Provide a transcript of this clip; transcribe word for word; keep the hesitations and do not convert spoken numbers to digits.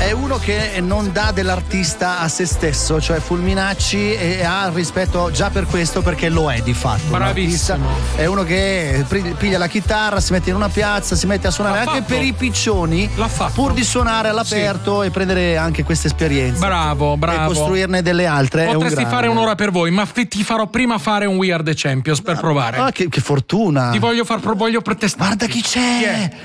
è uno che non dà dell'artista a se stesso, cioè Fulminacci e ha rispetto già per questo, perché lo è di fatto. Bravissimo. È uno che piglia la chitarra, si mette in una piazza, si mette a suonare L'ha anche fatto. per i piccioni, L'ha fatto. pur di suonare all'aperto sì. e prendere anche queste esperienze. Bravo, bravo. E costruirne delle altre. Potresti è un fare un'ora per voi, ma ti farò prima fare un We Are the Champions per provare. Ah, che, che fortuna. Ti voglio far voglio protestare. Guarda chi c'è. Chi è?